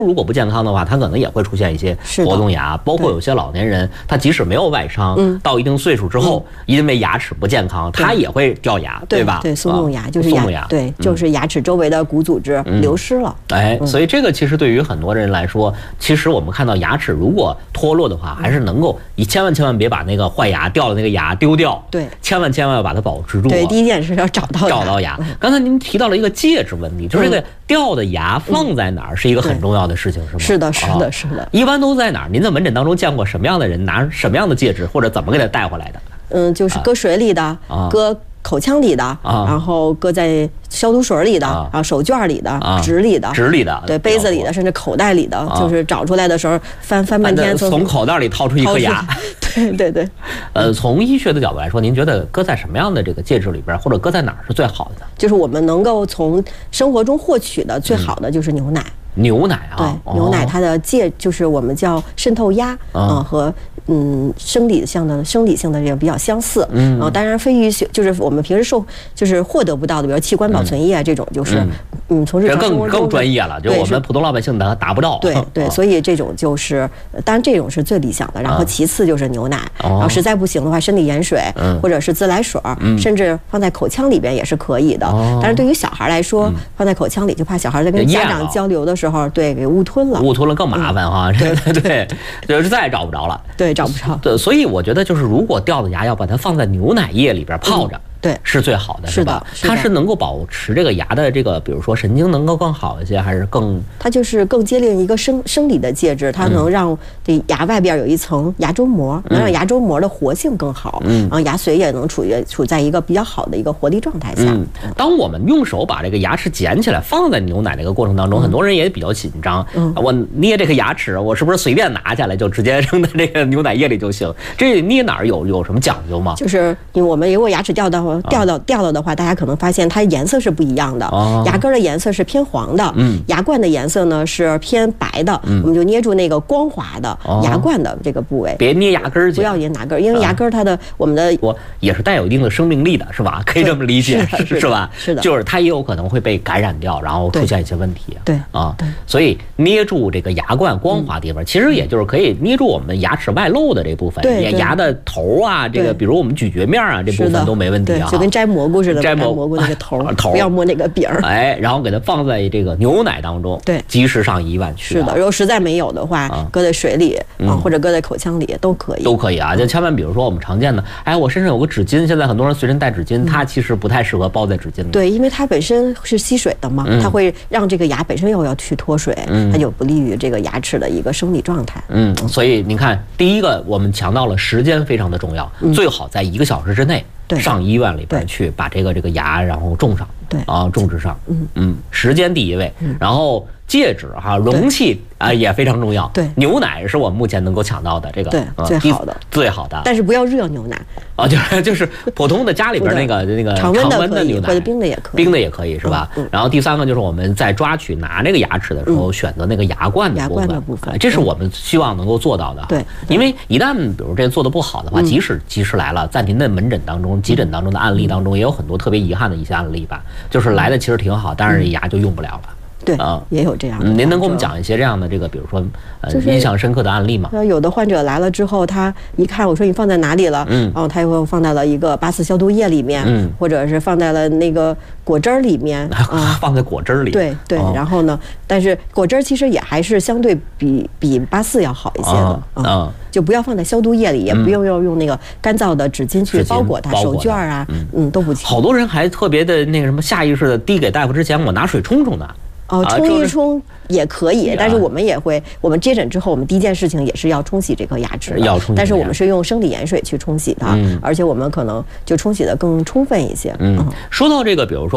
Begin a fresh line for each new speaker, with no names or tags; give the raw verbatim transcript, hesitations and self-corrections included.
如果不健康的话，他可能也会出现一些活动牙，包括有些老年人，他即使没有外伤，嗯、到一定岁数之后，嗯、因为牙齿不健康，他也会掉牙，对吧？
对，松动牙就是牙，牙对，就是牙齿周围的骨组织流失了。
嗯、哎，嗯、所以这个其实对于很多人来说，其实我们看到牙齿如果脱落的话，还是能够，你千万千万别把那个坏牙掉的那个牙丢掉，
对，
千万千万要把它保持住。
对，第一件事要找到
找到牙。刚才您提到了一个戒指问题，就是这个掉的牙放在哪儿是一个很重要的事情，是吗？
是的。是的，是的，
一般都在哪儿？您在门诊当中见过什么样的人拿什么样的戒指，或者怎么给他带回来的？
嗯，就是搁水里的，啊、搁口腔里的，啊、然后搁在消毒水里的，啊、然后手绢里的，啊、纸里的，
纸里的，
对，杯子里的，甚至口袋里的，啊、就是找出来的时候翻翻半天，
从口袋里掏出一颗牙。
对对对。
呃，从医学的角度来说，您觉得搁在什么样的这个戒指里边，或者搁在哪儿是最好的？
就是我们能够从生活中获取的最好的就是牛奶。嗯
牛奶啊，
对，牛奶它的介就是我们叫渗透压啊、呃、和嗯生理性的生理性的这个比较相似，嗯，然后当然非医学就是我们平时受就是获得不到的，比如器官保存液啊这种，就是嗯从日常生活中
更更专业了，就我们普通老百姓达达不到。
对对，所以这种就是当然这种是最理想的，然后其次就是牛奶，然后实在不行的话，生理盐水或者是自来水，甚至放在口腔里边也是可以的。但是对于小孩来说，放在口腔里就怕小孩在跟家长交流的时候，对，给误吞了，
误吞了更麻烦哈。对对对，就是再也找不着了。
对，找不着。
对，所以我觉得就是如果掉的牙要把它放在牛奶液里边泡着。
对，
是最好的，是吧？
是
它是能够保持这个牙的这个，比如说神经能够更好一些，还是更？
它就是更接近一个生生理的介质，它能让这牙外边有一层牙周膜，能让牙周膜的活性更好，嗯，然后牙髓也能处于处在一个比较好的一个活力状态下。
嗯，当我们用手把这个牙齿捡起来放在牛奶这个过程当中，很多人也比较紧张。嗯，我捏这个牙齿，我是不是随便拿下来就直接扔在这个牛奶液里就行？这捏哪儿有有什么讲究吗？
就是因为我们如果牙齿掉到掉到掉到的话，大家可能发现它颜色是不一样的。哦、牙根的颜色是偏黄的，嗯，牙冠的颜色呢是偏白的。嗯，我们就捏住那个光滑的牙冠的这个部位，
别捏牙根儿去，
不要捏牙根儿，因为牙根儿它的、嗯、我们的
我也是带有一定的生命力的，是吧？可以这么理解，
是,
是吧？
是的，
就是它也有可能会被感染掉，然后出现一些问题。
对
啊，所以捏住这个牙冠光滑地方，嗯、其实也就是可以捏住我们牙齿外露的这部分，
对
牙的头啊，这个比如我们咀嚼面啊这部分都没问题啊，
就跟摘蘑菇似的，
摘
蘑菇那个头头，不要摸那个柄儿。
哎，然后给它放在这个牛奶当中，
对，
及时上医院去。
是的，如果实在没有的话，搁在水里啊，或者搁在口腔里都可以，
都可以啊。就千万比如说我们常见的，哎，我身上有个纸巾，现在很多人随身带纸巾，它其实不太适合包在纸巾里。
对，因为它本身是吸水的嘛，它会让这个牙本身又要去脱水，它就不利于这个牙齿的一个生理状态。
嗯，所以您看，第一个我们强调了时间非常的重要，最好在一个小时之内。上医院里边去把这个这个牙然后种上，
对
啊，种植上，嗯嗯，时间第一位，然后戒指哈容器啊也非常重要，
对，
牛奶是我们目前能够抢到的这个
对最好的
最好的，
但是不要热牛奶
啊，就是就是普通的家里边那个那个常温的牛奶
或者冰的也可以，
冰的也可以是吧？然后第三个就是我们在抓取拿这个牙齿的时候选择那个牙冠的部分，
牙冠的部分，
这是我们希望能够做到的，
对，
因为一旦比如这做的不好的话，即使及时来了，在您的门诊当中、急诊当中的案例当中也有很多特别遗憾的一些案例吧，就是来的其实挺好，但是牙就用不了了。
对啊，也有这样的。
您能给我们讲一些这样的这个，比如说呃印象深刻的案例吗？
有的患者来了之后，他一看我说你放在哪里了，嗯，然后他又放在了一个八四消毒液里面，嗯，或者是放在了那个果汁儿里面
啊，放在果汁儿里。
对对，然后呢，但是果汁儿其实也还是相对比比八四要好一些的啊，就不要放在消毒液里，也不用要用那个干燥的纸巾去包裹它，手绢啊，嗯都不行。
好多人还特别的那个什么，下意识的递给大夫之前，我拿水冲冲呢。
哦，冲一冲也可以，但是我们也会，我们接诊之后，我们第一件事情也是要冲洗这颗牙齿，
要冲洗，
但是我们是用生理盐水去冲洗它，而且我们可能就冲洗的更充分一些。
嗯，说到这个，比如说。